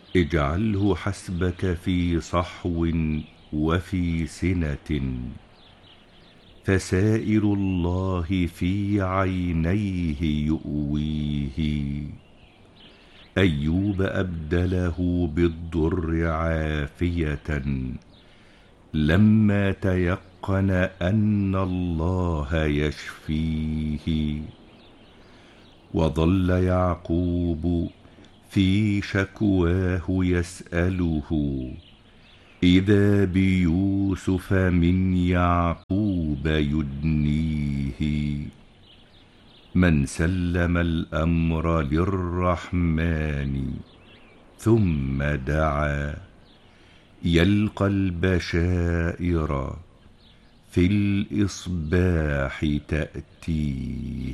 اجعله حسبك في صحو وفي سنة، فسائر الله في عينيه يؤويه. أيوب أبدله بالضر عافية لما تيقن أن الله يشفيه. وظل يعقوب في شكواه يسأله، إذا بيوسف من يعقوب يدنيه. من سلم الأمر للرحمن ثم دعا، يلقى البشائر في الإصباح تأتيه.